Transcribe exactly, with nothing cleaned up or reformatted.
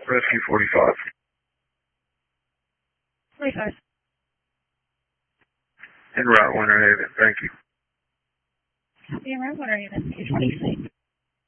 Rescue forty-five. forty-five. En route, Winter Haven. Thank you. Copy, en route, Winter Haven. two twenty-six.